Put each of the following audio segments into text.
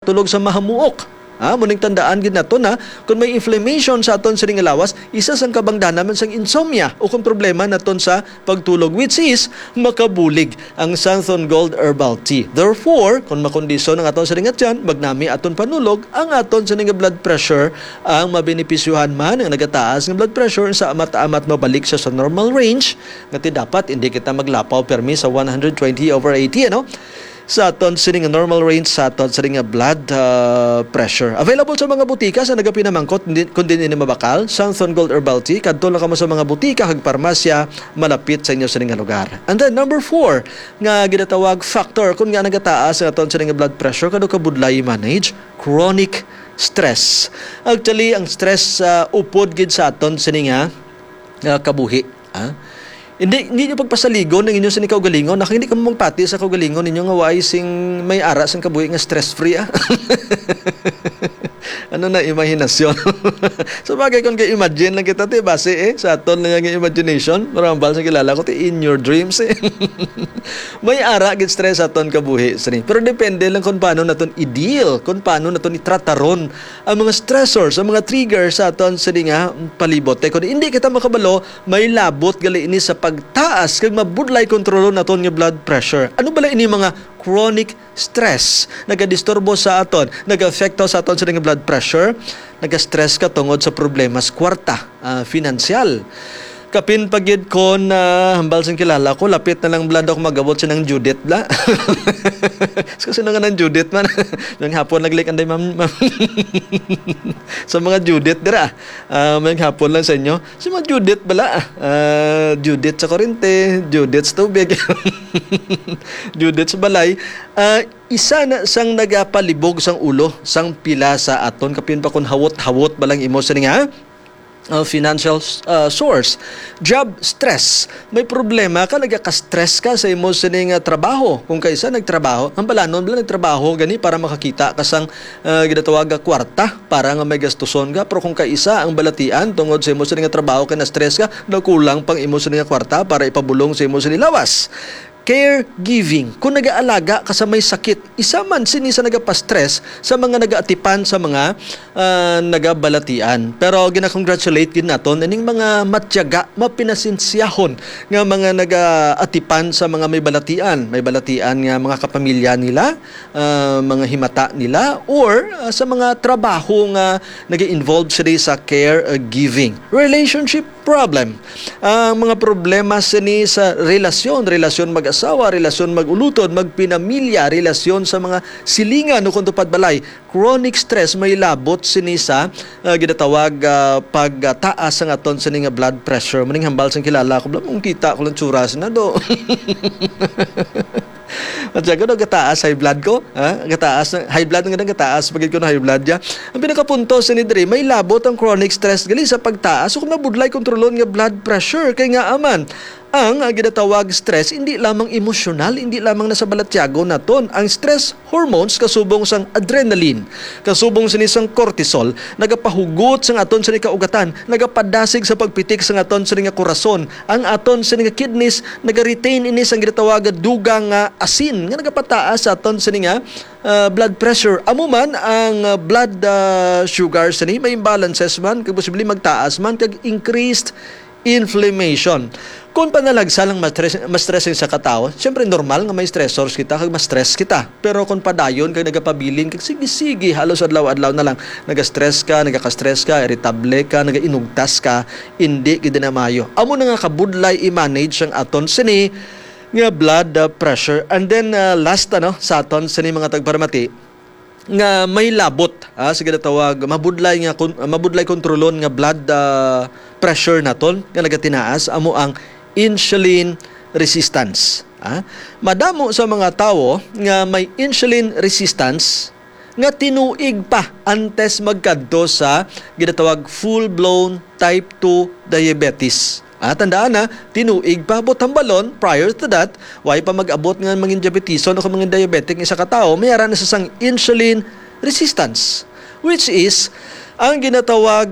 makatulog sa mahamuok. Muning tandaan gid nato na kung may inflammation sa aton sining lawas, isa sang kabangdanan man sang insomnia o kung problema naton sa pagtulog, which is makabulig ang Santhon Gold Herbal Tea. Therefore, kung makondisyon ang aton sining atyan, magnami aton panulog, ang aton sining blood pressure ang mabenepisyuhan man ang nagataas ng blood pressure sa amat-amat mabalik siya sa normal range. Ngati dapat hindi kita maglapaw permi sa 120/80 sa aton sining normal range sa aton sining blood pressure. Available sa mga butika sa nagapinamangkot kun din ini mabakal, Santhon Gold Herbal Tea kadto lang kamo sa mga butika kag parmasya malapit sa inyo sining lugar. And then number 4 nga ginatawag factor kun nga nagataas sa aton sining blood pressure kadto ka budlay manage chronic stress. Actually ang stress upod gid sa aton sining kabuhi. Hindi niyo pagpasaligon ng inyo sa kaugalingon, hindi ka magpati sa kaugalingon ninyo nga way sing may ara sang kabuhi nga stress-free. Ano na imahinasyon. So bagay kung imagine lang kita base sa aton lang nga imagination, marambal sa kilala ko in your dreams may ara gid stress aton kabuhi sini. Pero depende lang kung paano naton i-deal, kung paano naton itrataron ang mga stressors, ang mga triggers sa aton sini nga palibot. Kung hindi kita makabalo, may labot gali ini sa pagtaas kag mabudlay kontrolon naton nga blood pressure. Ano bala ini mga chronic stress nagadisturbo sa aton, nag-affecto sa aton sa blood pressure, nag-stress ka tungod sa problema sa kwarta, financial. Kapin pagid kon hambal sang kilala ko, lapit na lang blood ako magabot siya ng Judith bla. Kasi na nga ng Judith man. Nang hapon naglik anday ma'am. Sa mga Judith dira. May hapon lang sa inyo. Si mga Judith bala. Judith sa korente, Judith sa tubig. Judith sa balay. Isa na sang nagapalibog sang ulo, sang pila sa aton kapin pa kun hawot-hawot balang imo sa nga financial source. Job stress. May problema ka, nagka-stress ka sa imo sining trabaho. Kung kaysa nagtrabaho, ang balanon bala nagtrabaho gani para makakita ka sang ginatawag kwarta para nga may gastuson ka. Pero kung kaysa ang balatian tungod sa imo sining trabaho kay na stress ka, kulang pang imo sining kwarta para ipabulong sa imo sining lawas. Caregiving. Kung nag-aalaga ka sa may sakit, isa man sini sa nagapastress sa mga nagaatipan sa mga nagabalatian. Pero gina-congratulate gid naton ining mga matyaga, mapinasinsyahon nga mga nagaatipan sa mga may balatian. May balatian nga mga kapamilya nila, mga himata nila, or sa mga trabaho nga nag-involve sila sa caregiving. Relationship problem. Ang mga problema sini sa relasyon mag-asawa, relasyon mag-ulutod, magpinamilya, relasyon sa mga silingan o kung tupad balay. Chronic stress may labot sini sa ginatawag pagtaas ang aton sini nga blood pressure. Maning hambal sang kilala ko, mong kita ko lang tsuras na do. At siya ko gataas high blood ko, gataas high blood nga gataas pagid ko na high blood ya. Ang pinakapunto sa ni Dre, may labot ang chronic stress gali sa pagtaas o kung mabudlay kontrolon nga blood pressure kay nga aman. Ang ginatawag stress hindi lamang emosyonal, hindi lamang nasa balatyago naton. Ang stress hormones kasubong sang adrenaline, kasubong sinisang cortisol, nagapahugot sang aton sa kaugatan, nagapadasig sa pagpitik sang aton sa nga korason. Ang aton sa nga kidneys naga-retain ini sang ginatawag dugang asin nga nagapataas sa aton sa nga blood pressure. Amo man ang blood sugar sa ni may imbalances man, kag posible magtaas man kag increased inflammation. Kung panalagsalang ma-stressing sa katao, siyempre normal nga may stressors kita kag ma-stress kita. Pero kung padayon kag nagapabilin kag sige halos adlaw-adlaw na lang naga-stress ka, nagaka-stress ka, irritable ka, naga-inugtas ka, hindi gid na maayo. Amo na nga kabudlay i-manage ang aton sini nga blood pressure. And then last sa aton sini mga tagparamati nga may labot sa ginatawag mabudlay kontrolon nga blood pressure naton nga nagatinaas amo ang insulin resistance. Madamo sa mga tawo nga may insulin resistance nga tinuig pa antes magkadto sa ginatawag full-blown type 2 diabetes. Tandaan na, tinuig pa abot ang balon. Prior to that, why pa mag-abot nga mga diabetison o mga diabetic isa ka tao, mayara na sa sang insulin resistance, which is ang ginatawag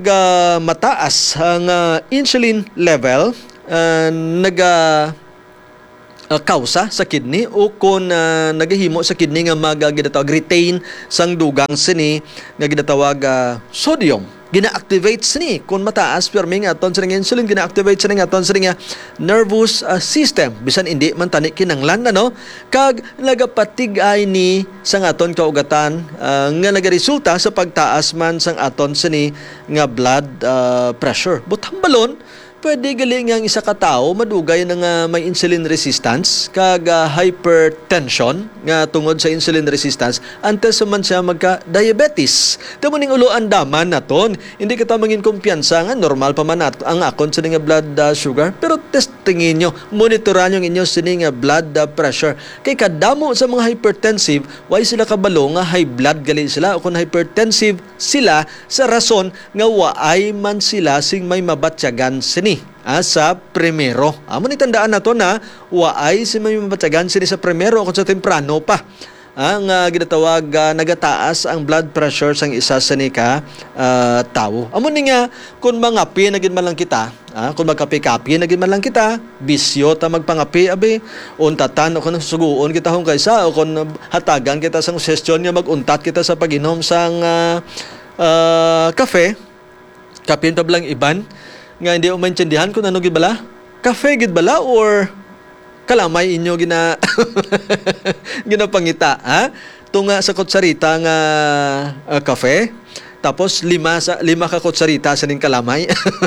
mataas ang insulin level kausa sa kidney o kung nagahimo sa kidney nga ginatawag retain sang dugang sini nga ginatawag sodium gina-activate sini kung mataas permi nga aton sini nga insulin gina-activate sini nga aton sini nga nervous system bisan hindi man tani kinanglan kag nagapatig-ay ni sang aton kaugatan nga nagaresulta sa pagtaas man sang aton sini nga blood pressure butang balon pwede gali nga ang isa ka tawo madugay na nga may insulin resistance kag hypertension nga tungod sa insulin resistance antes man siya magka diabetes. Tamo ning ulo andaman naton. Hindi kita mangin kumpiyansa nga normal pa man ang akon sa nga blood sugar pero testingin nyo, monitoran nyo inyo sini nga blood pressure. Kay kadamo sa mga hypertensive, why sila kabalo nga high blood gali sila o kung hypertensive sila sa rason nga waay man sila sing may mabatyagan sini sa primero. Amo ni tandaan nato na waay si may mabatyagan sini sa primero kung sa temprano pa. Ang ginatawag nagataas ang blood pressure sang isa sa ni ka tawo. Amo ni nga kung mangapi na gid man lang kita, kung magkapi-kapi na gid man lang kita, bisyo ta magpangapi abi, untatan o kung susuguon kita hong kaysa o kung hatagan kita sang suggestion nga maguntat kita sa pag-inom sang kafe. Kapin pa lang iban nga hindi mo maintindihan kung ano gid bala? Kafe gid bala or kalamay inyo ginapangita, tunga sa kutsarita nga kafe, tapos lima ka kutsarita sa ning kalamay.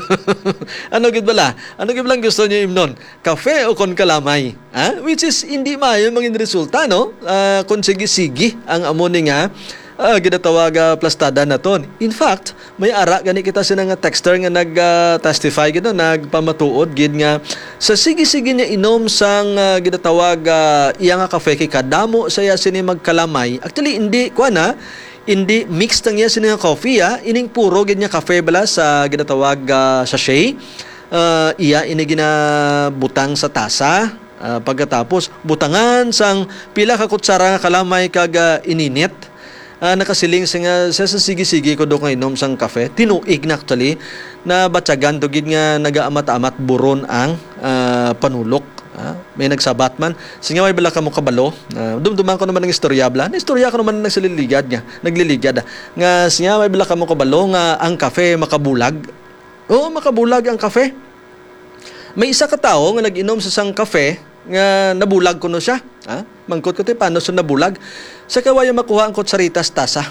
Ano gid bala? Ano gid lang gusto niyo imnon? Kafe o kon kalamay? Which is hindi maayo mangin resulta kung sige-sige ang amo ni nga ginatawag plastada naton. In fact, may ara gani kita sina nga texter nga nag-testify gino, nagpamatuod gid nga sa sige-sige niya inom sang ginatawag iya nga kafe kay kadamo saya sini magkalamay. Actually hindi mixed ang iya sini nga coffee ining puro gid niya kafe bala sa ginatawag sachet. Iya ini ginabutang sa tasa. Pagkatapos butangan sang pila ka kutsara nga kalamay kag ininit. Nakasiling sa sige-sige ko do nga inom sang kafe tinuig na actually na batyagan dugid nga nagaamat-amat buron ang panulok. May nagsabat man singa may bala ka mo kabalo, dumduman ko naman ng istorya bla na istorya ko naman nagliligad nga singa may bala ka mo kabalo nga ang kafe makabulag. Makabulag ang kafe. May isa ka tawo nga nag-inom sa sang kafe nga nabulag kuno siya. Mangkot ko paano siya nabulag? Sa kawaya makuha ang kutsaritas tasa.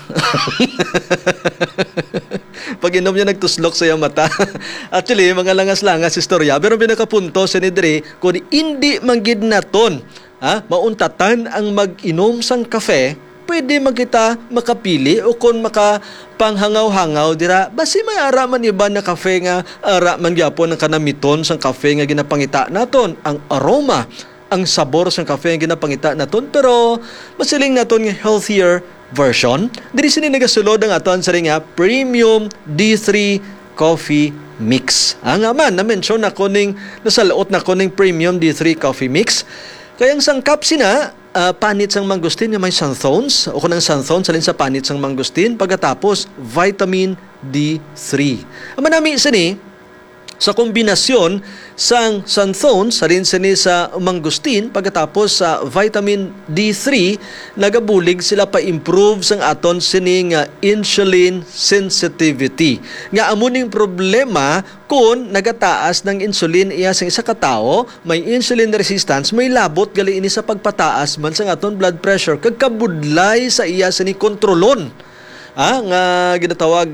Pag inom niya nagtuslok sa iyang mata. Actually, mga langas-langas istorya. Pero pinakapunto sa nidre, kung hindi manggid naton, mauntatan ang mag-inom sang kafe, pwede magkita makapili o kung makapanghangaw-hangaw dira. Basi may ara man iba na kafe nga ara man gyapon ang kanamiton sang kafe nga ginapangita naton. Ang aroma, ang sabor sa kafe ang ginapangita naton pero masiling naton nga healthier version. Diri sini nagasulod ang aton sa nga Premium D3 Coffee Mix. Ang aman na-mention ako ning nasaluot na ko ning Premium D3 Coffee Mix. Kayang sangkap sina panit sang mangustin nga may xanthones o kunang xanthones salin sa panit sang mangustin pagkatapos vitamin D3. Ang manami sini sa kombinasyon sang xanthones salin sini sa mangustin pagkatapos sa vitamin D3 nagabulig sila pa-improve sang aton sini nga insulin sensitivity. Nga amuning problema kung nagataas ng insulin iya sa isa ka tawo, may insulin resistance, may labot gali ini sa pagpataas man sang aton blood pressure kag kabudlay sa iya sini kontrolon. Nga ginatawag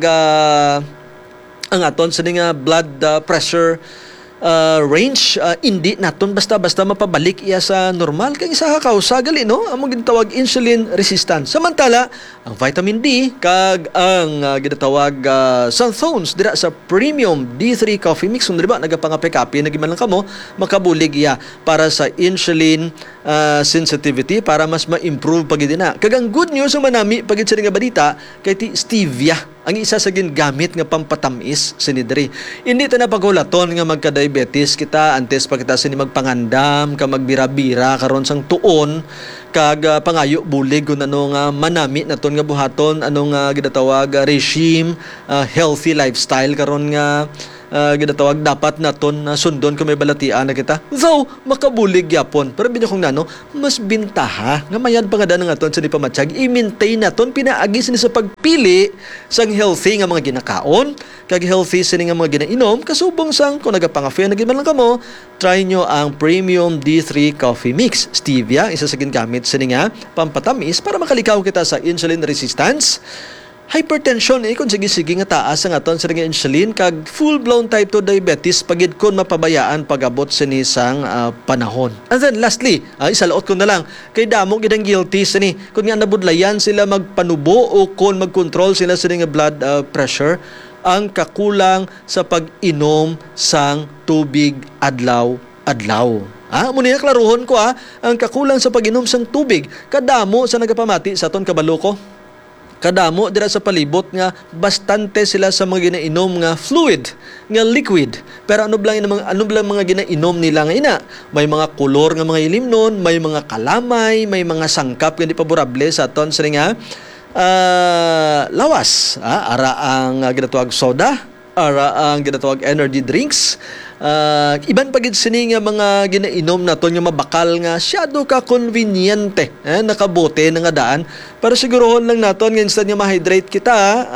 ang aton sa nga blood pressure range, hindi naton basta-basta mapabalik iya sa normal kay isa ka kausa gali among ginatawag insulin resistance. Samantala ang vitamin D kag ang ginatawag xanthones dira sa Premium D3 Coffee Mix kung diba nagapangapi-kapi nagiman lang kamo makabulig iya para sa insulin sensitivity para mas ma-improve pagid na. Kag ang good news ang manami pagid sa nga balita kay stevia ang isa sa gingamit nga pampatamis sinidri. Hindi ta na paghulaton nga magka-diabetes kita antes pa kita sini magpangandam ka magbira-bira karon sang tuon kag pangayo bulig kun ano nga manami naton nga buhaton ano nga ginatawag regime healthy lifestyle karon nga ginatawag dapat naton sundon kung may balatian na kita. Though makabulig yapon, pero binyo kong nano, mas bintaha nga mayad pa nga danang aton sa ni pamatsyag i-maintain naton pinaagi sini sa pagpili sang healthy nga mga ginakaon, kag healthy sini nga mga ginainom, kasubong sang kung nagapangafe nagiman lang kamo, try nyo ang Premium D3 Coffee Mix. Stevia, isa sa gingamit sini nga pampatamis para makalikaw kita sa insulin resistance, hypertension kung sige-sige nga taas ang aton sa nga insulin kag full-blown type 2 diabetes pagid kon mapabayaan pagabot sini sang panahon. And then lastly, isalaot ko na lang kay damo gidang guilty sini kun nga nabudlayan sila magpanubo o kon magkontrol sila sa nga blood pressure ang kakulang sa pag-inom sang tubig adlaw-adlaw. Muna klaruhon ko ang kakulang sa pag-inom sang tubig kadamo sa nagapamati sa aton kabalo ko. Kadamo dira sa palibot nga bastante sila sa mga ginainom nga fluid, nga liquid. Pero ano blang mga ginainom nila nga ina? May mga kolor nga mga ilimnon, may mga kalamay, may mga sangkap nga di paborable sa aton sa nga lawas. Ara ang ginatawag soda, ara ang ginatawag energy drinks. Iban pagid sini nga mga ginainom naton nga mabakal nga syado ka conveniente nakabote nga daan para sigurohon lang naton nga instant nga ma-hydrate kita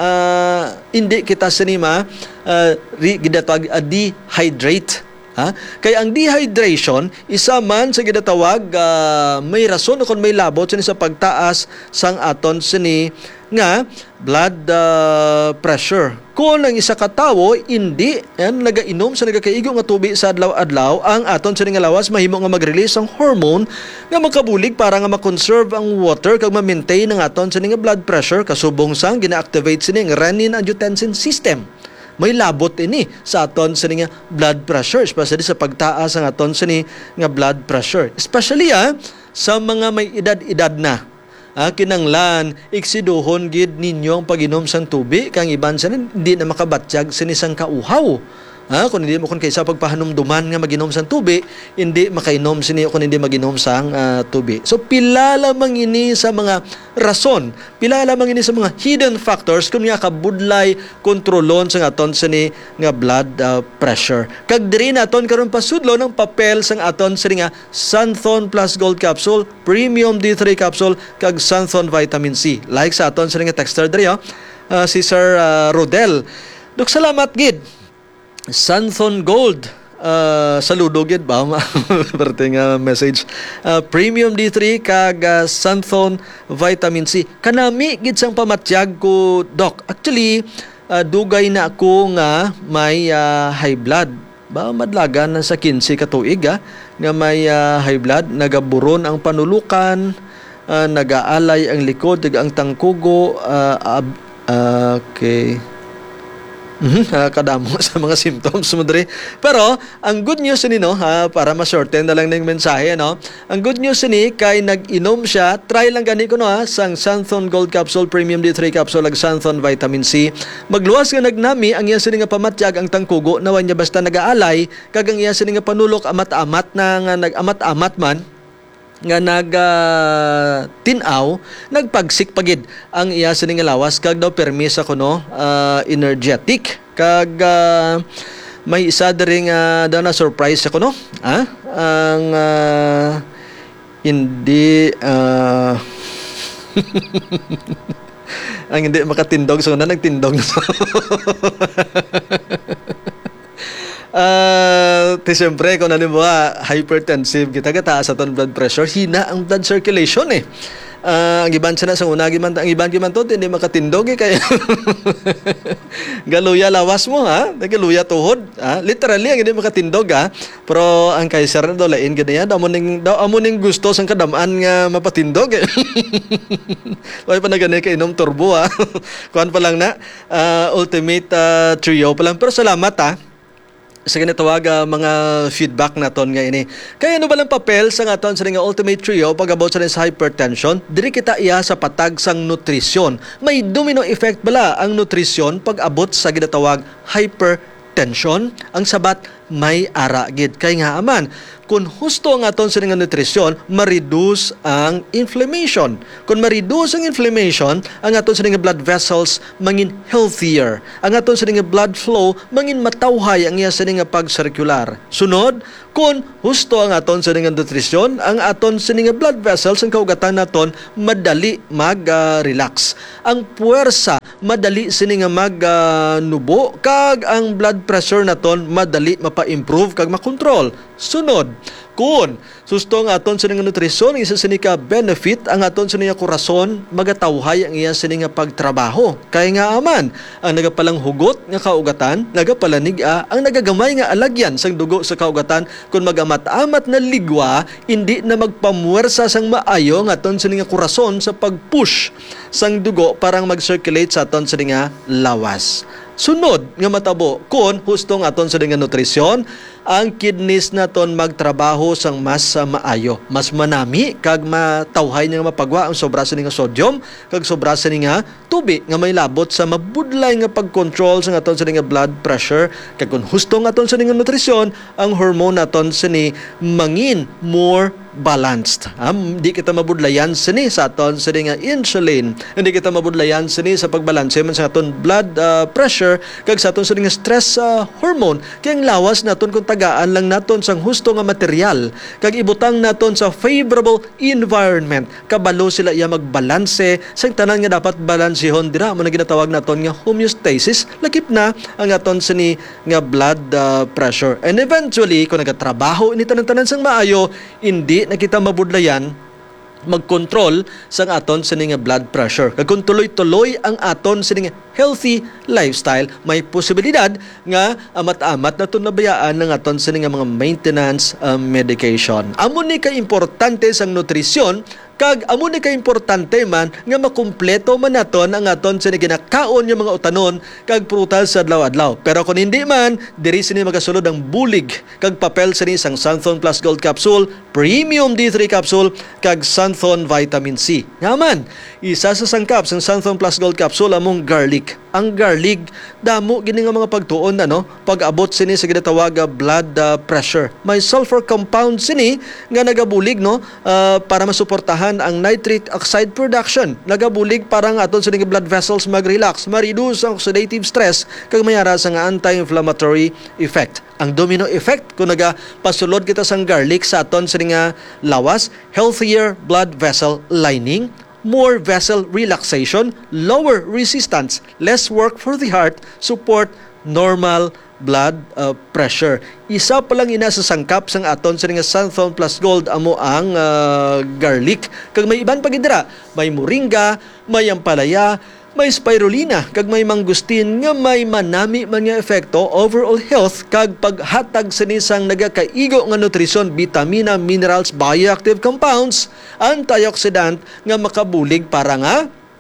hindi kita sinima ginatawag dehydrate. Kaya ang dehydration isa man sa ginatawag may rason o kung may labot sini sa pagtaas sang aton sini nga blood pressure. Kung ang isa ka tawo hindi nagainom sa nagakaigo nga tubig sa adlaw-adlaw, ang aton sini nga lawas mahimo nga mag-release ang hormone nga makabulig para nga ma-conserve ang water kag ma-maintain ang aton sini nga blood pressure kasubong sang gina-activate sini nga renin-angiotensin system. May labot ini sa aton sa nga blood pressure, especially sa pagtaas ang aton sa nga blood pressure. Especially sa mga may edad-edad na. Kinanglan, iksiduhon gid ninyo ang pag-inom sang tubig, kang iban sa hindi na makabatsyag sa isang kauhaw. Kung hindi mo kaysa pagpahanumduman nga mag-inom sang tubig, hindi makainom sini kung hindi mag-inom sang tubig. So pila lamang ini sa mga rason, pila lamang ini sa mga hidden factors kung nga kabudlay kontrolon sa aton sini nga blood pressure. Kag diri naton karon pasudlo ng papel sang aton sini nga Santhon Plus Gold Capsule, Premium D3 Capsule kag Santhon Vitamin C. Like sa aton sini nga texter diri si Sir Rodel. Dok salamat gid. Santhon Gold saludo gid ba perting message Premium D3 kag Santhon Vitamin C kanami gid sang pamatyag ko doc. Actually dugay na ako nga may high blood ba madlagan sa 15 ka tuig nga may high blood, nagaburon ang panulukan, nagaalay ang likod, ang tangkugo, okay. Kadamo sa mga symptoms mo diri. Pero ang good news ni para ma-shorten na lang ng mensahe Ang good news ni kay nag-inom siya, try lang gani ko sang Santhon Gold Capsule, Premium D3 Capsule ag Santhon Vitamin C. Magluwas nga nagnami ang iya sini nga pamatyag ang tangkugo nawan niya basta nagaalay kag ang iya sini nga panulok amat-amat na nga nag-amat-amat man nga tinaw nagpagsik pagid ang iya sini nga lawas kag daw permisa kuno energetic kag may isa diri nga daw na surprise ako ang hindi ang hindi makatindog so na nagtindog siyempre kung ano mo hypertensive kita kataas sa ton blood pressure, hina ang blood circulation ang iban siya na sa una ang iban to hindi makatindog kaya galuya lawas mo galuya tuhod literally ang hindi makatindog pero ang kaiser na daw lain ganyan daw amuning gusto sang kadamaan nga mapatindog wala pa na ganyan kainom turbo kuan pa lang na ultimate trio pa lang pero salamat sa ginatawag mga feedback naton nga ini. Kaya ano ba lang papel sa aton sa nga ultimate trio pag-abot sa hypertension? Diri kita iya sa patag sang nutrisyon. May domino effect bala ang nutrisyon pag-abot sa ginatawag hypertension. Ang sabat may ara gid. Kay nga aman, kung husto ang aton sa nga nutrisyon, ma-reduce ang inflammation. Kung ma-reduce ang inflammation, ang aton sa nga blood vessels mangin healthier. Ang aton sa nga blood flow mangin matawhay ang iya sa nga pag-circular. Sunod, kung husto ang aton sa nga nutrisyon, ang aton sa nga blood vessels, ang kaugatan naton, madali mag-relax. Ang puwersa, madali sini nga mag-nubo, kag ang blood pressure naton, madali mapa-improve kag makontrol. Sunod, kung susto ang aton sa nga nutrisyon, isa sa ka benefit, ang aton sa nga kurason, magatawhay ang iya sa nga pagtrabaho. Kaya nga aman, ang nagapalang hugot nga kaugatan, nagapalanig ang nagagamay nga alagyan sang dugo sa kaugatan, kung magamat-amat na ligwa, hindi na magpamuwersa sang maayo nga aton sa nga kurason sa pag-push sang dugo parang mag-circulate sa aton sa nga lawas. Sunod nga matabo, kung hustong aton sa nga nutrisyon, ang kidneys naton magtrabaho sang mas maayo. Mas manami kag matawhay nga mapagwa ang sobra sa nga sodium kag sobra sa nga tubig nga may labot sa mabudlay nga pag-control sa aton sa nga blood pressure. Kag kung hustong aton sa nga nutrisyon, ang hormone naton sini mangin more balanced. Di kita mabudlayan sini sa aton sa nga insulin. Hindi kita mabudlayan sini sa pagbalanse man sa aton blood pressure kag sa aton sa nga stress hormone. Kaya ang lawas naton kung tagaan lang naton sang husto nga material kag ibutang naton sa favorable environment, kabalo sila iya magbalanse sang tanan nga dapat balansehon dira mo na ginatawag naton nga homeostasis, lakip na ang aton sini nga blood pressure. And eventually kung nagatrabaho ini tanan-tanan sang maayo, hindi na kita mabudlayan magkontrol sang aton sa nga blood pressure. Kag kung tuloy-tuloy ang aton sa nga healthy lifestyle, may posibilidad nga amat-amat na ito nabayaan ng aton sa nga mga maintenance medication. Amo ni ka importante sang nutrisyon, kag amo ni ka importante man nga makumpleto man naton ang aton sa ginakaon yung mga utanon kag prutas sa adlaw-adlaw. Pero kung hindi man, diri sini magasulod ang bulig kag papel sini sang Sunthon Plus Gold Capsule, Premium D3 Capsule kag Sunthon Vitamin C. Ngaman, isa sa sangkap sang Sunthon Plus Gold Capsule among garlic. Ang garlic, damo gini nga mga pagtuon pag-abot sini sa ginatawag blood pressure. May sulfur compound sini nga nagabulig para masuportahan ang nitric oxide production. Nagabulig para nga aton sa blood vessels mag-relax, ma-reduce ang oxidative stress kag mayara sa nga anti-inflammatory effect. Ang domino effect kung nagapasulod kita sang garlic sa aton sa nga lawas, healthier blood vessel lining, more vessel relaxation, lower resistance, less work for the heart, support normal blood pressure. Isa pa lang ina sa sangkap sang aton sa nga Sunthon Plus Gold amo ang garlic. Kag may iban pagidira, may moringa, may ampalaya, may spirulina, kag may mangustin nga may manami man nga epekto overall health kag paghatag sa nisang nagakaigo nga nutrisyon, vitamina, minerals, bioactive compounds, antioxidant nga makabulig para nga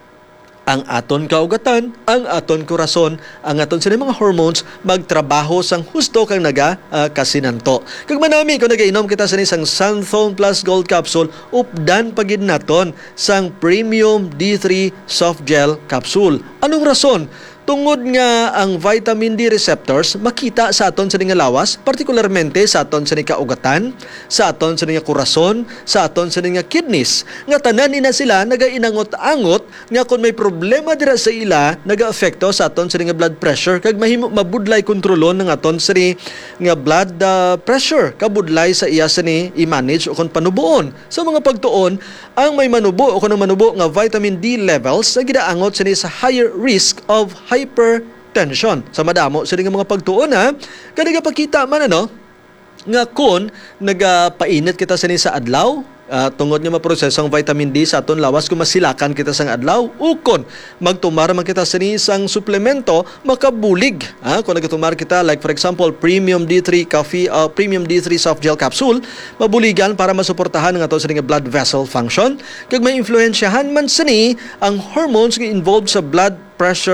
ang aton kaugatan, ang aton kurason, ang aton sa mga hormones magtrabaho sang husto kang kasinanto. Kag manami kung nagainom kita sa isang Sunthon Plus Gold Capsule, updan pagid naton sang Premium D3 Soft Gel Capsule. Anong rason? Tungod nga ang vitamin D receptors makita sa aton sa nga lawas, partikularmente sa aton sa nga kaugatan, sa aton sa nga kurason, sa aton sa nga kidneys. Nga tanan ina sila nagainangot-angot nga kung may problema dira sa ila, nagaapekto sa aton sa nga blood pressure kag mahimo mabudlay kontrolon ng aton sa nga blood pressure, kabudlay sa iya sa ni i-manage o kung panubuon. Sa mga pagtuon, ang may manubo o kung manubo nga vitamin D levels na gidaangot sa ni sa higher risk of hypertension. Sa madamo sa mga pagtuon kaya pakita man nga kung nagapainit kita sa adlaw, tungod nga maproseso ang vitamin D sa aton lawas kung masilakan kita sang adlaw, ukon magtumar man kita sa isang suplemento makabulig. Kung nagatumar kita like for example Premium D3 Coffee, Premium D3 Soft Gel Capsule, mabuligan para masuportahan ang aton sa blood vessel function kag may influensyahan man sini ang hormones nga involved sa blood pressure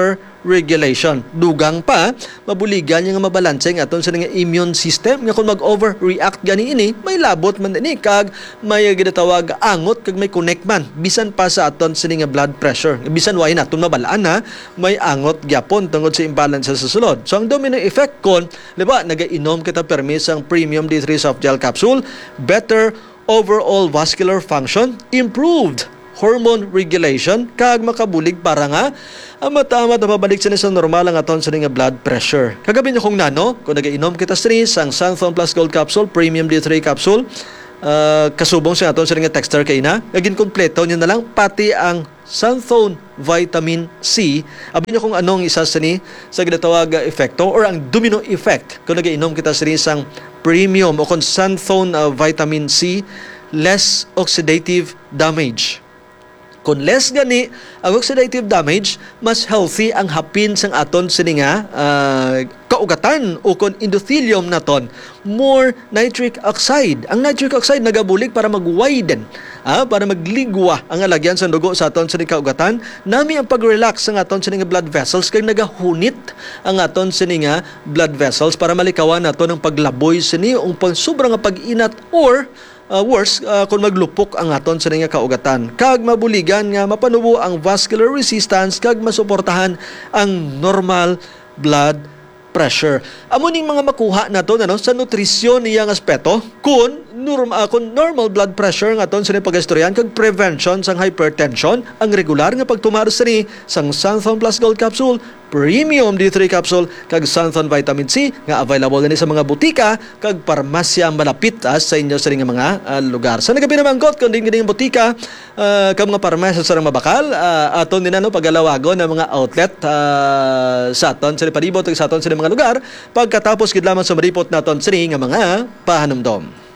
regulation. Dugang pa, mabuligan yung mabalanse ng aton sa nga immune system. Nga kung mag-overreact gani ini, may labot man din kag may ginatawag angot kag may connect man. Bisan pa sa aton sa nga blood pressure. Bisan why na, mabalaan na, may angot gyapon tungod sa imbalance sa sulod. So ang domino effect kon, diba, nagainom kita permis ang Premium D3 Soft Gel Capsule, better overall vascular function, improved hormone regulation, kag makabulig para nga ang matamat na pabalik sa normal ang aton sa nga blood pressure. Kagabi niyo kung nano, kung nagainom kita stress, ang Santhone Plus Gold Capsule, Premium D3 Capsule, kasubong sa aton sa nga texture kay na, naging kompleto niyo na lang, pati ang Santhone Vitamin C. Abi niyo kung anong isa sa ni sa ginatawag epekto or ang domino effect kung nagainom kita sa isang Premium o kung Santhone Vitamin C, less oxidative damage. Kung less gani ang oxidative damage, mas healthy ang hapin sang aton sini nga kaugatan o kung endothelium naton, more nitric oxide. Ang nitric oxide nagabulig para mag-widen, para magligwa ang alagyan sa dugo sa aton sini kaugatan, nami ang pag-relax sa aton sini nga blood vessels kay nagahunit ang aton sini nga blood vessels para malikawan naton ang paglaboy sini o sobrang nga pag-inat or worse, kung maglupok ang aton sa nga kaugatan. Kag mabuligan nga mapanubo ang vascular resistance kag masuportahan ang normal blood pressure. Amo ning mga makuha naton sa nutrisyon niyang aspeto kung normal blood pressure nga aton sa pagastoryan kag prevention sang hypertension, ang regular nga pagtumar sa ni sang Santhone Plus Gold Capsule, Premium D3 Capsule kag Santhone Vitamin C nga available gani sa mga butika kag parmasya malapit sa inyo sa nga mga lugar. Sa nagabi naman kot kun din gani butika kag mga parmasya sa mabakal, aton din pagalawagon ng mga outlet sa aton sa palibot ug sa aton sa mga lugar pagkatapos gid lamang sa maripot naton sa nga mga pahanumdom.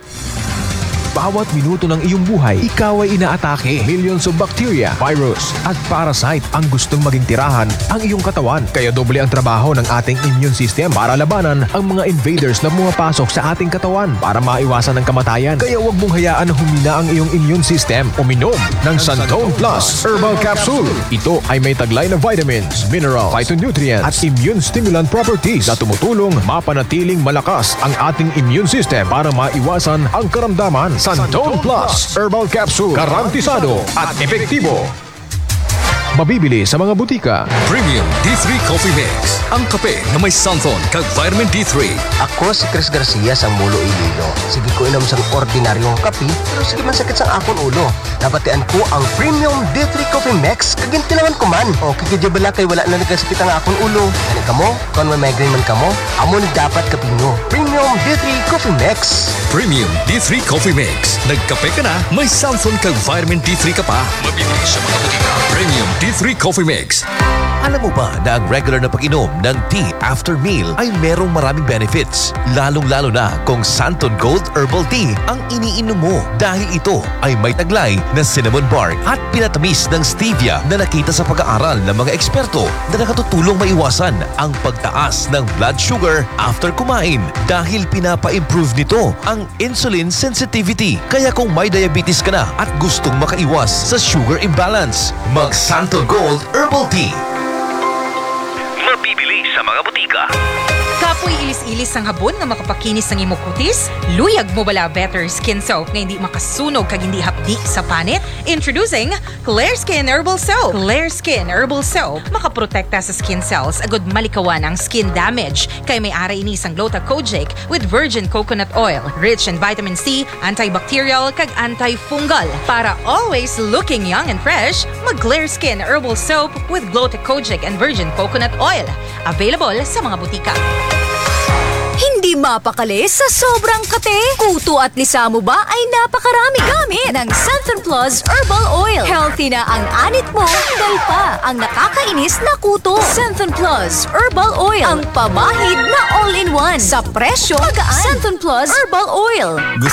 Bawat minuto ng iyong buhay, ikaw ay inaatake. Millions of bacteria, virus, at parasite ang gustong maging tirahan ang iyong katawan. Kaya doble ang trabaho ng ating immune system para labanan ang mga invaders na pumapasok sa ating katawan para maiwasan ang kamatayan. Kaya huwag mong hayaan na humina ang iyong immune system. Uminom ng Santhone Plus Herbal Capsule. Ito ay may taglay na vitamins, mineral, phytonutrients, at immune stimulant properties na tumutulong mapanatiling malakas ang ating immune system para maiwasan ang karamdaman. Santhone Plus Herbal Capsule, garantisado at epektibo. Mabibili sa mga butika. Premium D3 Coffee Mix. Ang kape na may Santhone kag Vitamin D3. Ako si Chris Garcia sang Mulo Iloilo. Sige ko inom sang ordinaryong kape, pero sige man sakit sang akon ulo. Nabatian ko ang Premium D3 Coffee Mix, kagin tinawan ko man. O kikidya kay wala na nagkasakit ang akon ulo. Kani kamo, kung may migraine man kamo, amo ni dapat kapino. Premium D3 Coffee Mix. Premium D3 Coffee Mix. Nagkape ka na, may Santhone kag Vitamin D3 ka pa. Mabibili sa mga butika. Premium D3 Coffee Mix. Alam mo ba na ang regular na pag-inom ng tea after meal ay merong maraming benefits? Lalong-lalo na kung Santhone Gold Herbal Tea ang iniinom mo dahil ito ay may taglay na cinnamon bark at pinatamis ng stevia na nakita sa pag-aaral ng mga eksperto na nakatutulong maiwasan ang pagtaas ng blood sugar after kumain dahil pinapa-improve nito ang insulin sensitivity. Kaya kung may diabetes ka na at gustong makaiwas sa sugar imbalance, mag-Santhone Gold Herbal Tea. Mabibili sa mga butika. Kapoy ilis-ilis ang habon nga makapakinis ng imong kutis? Luyag mo bala Better Skin Soap nga hindi makasunog kag hindi hapdi sa panit? Introducing Clear Skin Herbal Soap. Clear Skin Herbal Soap makaprotekta sa skin cells agud malikawan ang skin damage kay may ara ini sang Gluta-Kojic with virgin coconut oil, rich in vitamin C, antibacterial kag antifungal. Para always looking young and fresh, mag Clear Skin Herbal Soap with Gluta-Kojic and virgin coconut oil. Available sa mga butika. Hindi mapakali sa sobrang kate. Kuto at lisa mo ba ay napakarami gamit ng Santhone Plus Herbal Oil. Healthy na ang anit mo, dahil pa ang nakakainis na kuto. Santhone Plus Herbal Oil, ang pamahid na all-in-one sa presyo magaan. Santhone Plus Herbal Oil.